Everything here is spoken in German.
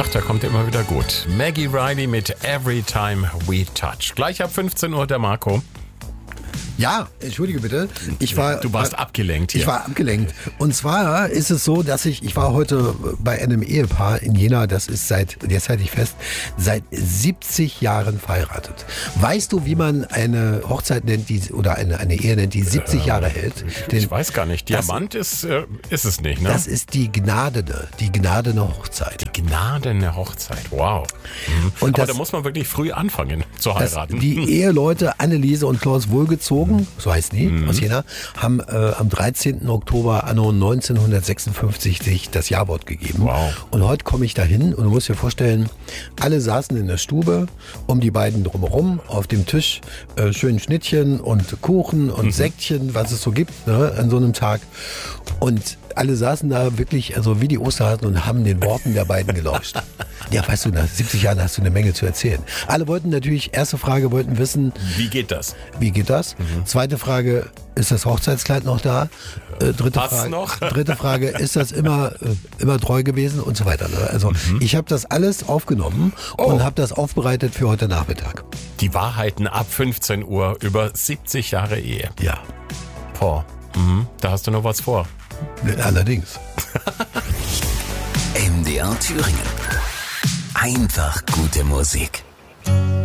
Ach, der kommt immer wieder gut. Maggie Riley mit Every Time We Touch. Gleich ab 15 Uhr der Marco. Ja, entschuldige bitte. Du warst abgelenkt hier. Ich war abgelenkt. Und zwar ist es so, dass ich war heute bei einem Ehepaar in Jena, das ist jetzt halte ich fest, seit 70 Jahren verheiratet. Weißt du, wie man eine Hochzeit nennt, oder eine Ehe nennt, die 70 Jahre hält? Ich weiß gar nicht. Diamant ist es nicht, ne? Das ist die gnadene Hochzeit. Die gnadene Hochzeit, wow. Und aber da muss man wirklich früh anfangen zu heiraten. Die Eheleute Anneliese und Klaus Wohlgezogen, so heißt die, aus Jena, haben am 13. Oktober anno 1956 sich das Ja-Wort gegeben. Wow. Und heute komme ich dahin und du musst dir vorstellen, alle saßen in der Stube um die beiden drumherum, auf dem Tisch schön Schnittchen und Kuchen und Säckchen, was es so gibt, ne, an so einem Tag. Und alle saßen da wirklich, also wie die Osterhasen, und haben den Worten der beiden gelauscht. Ja, weißt du, nach 70 Jahren hast du eine Menge zu erzählen. Alle wollten natürlich, erste Frage, wollten wissen, wie geht das? Zweite Frage, ist das Hochzeitskleid noch da? Dritte Frage, ist das immer treu gewesen und so weiter. Ne? Also ich habe das alles aufgenommen und habe das aufbereitet für heute Nachmittag. Die Wahrheiten ab 15 Uhr über 70 Jahre Ehe. Ja. Boah, da hast du noch was vor. Allerdings. MDR Thüringen. Einfach gute Musik.